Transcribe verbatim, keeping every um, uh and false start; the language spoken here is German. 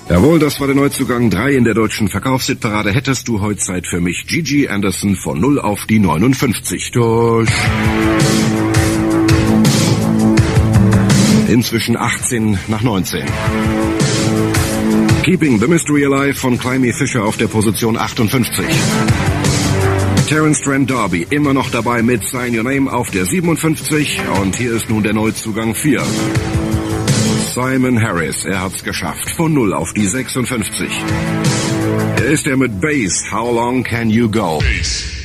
Jawohl, das war der Neuzugang drei in der deutschen Verkaufshitparade. Hättest du heute Zeit für mich? Gigi Anderson von null auf die neunundfünfzig durch. Inzwischen achtzehn nach neunzehn. Keeping the Mystery Alive von Climby Fisher auf der Position achtundfünfzig. Terence Trent D'Arby immer noch dabei mit Sign Your Name auf der siebenundfünfzig. Und hier ist nun der Neuzugang vier. Simon Harris, er hat's geschafft. Von null auf die sechsundfünfzig. Er ist er mit Bass. How Long Can You Go? Bass.